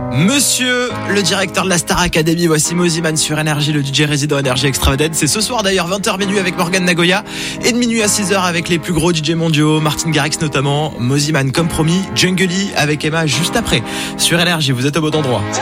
Monsieur le directeur de la Star Academy, voici Mosiman sur Énergie, le DJ résident Énergie Extravagance. C'est ce soir d'ailleurs 20h minuit avec Morgan Nagoya et de minuit à 6h avec les plus gros DJ mondiaux, Martin Garrix notamment. Mosiman comme promis, Jungly avec Emma juste après. Sur Énergie, vous êtes au bon endroit.